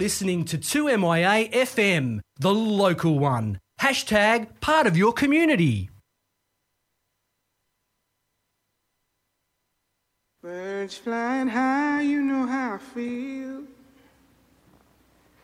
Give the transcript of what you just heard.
listening to 2MYA FM, the local one. Hashtag part of your community. Birds flying high, you know how I feel.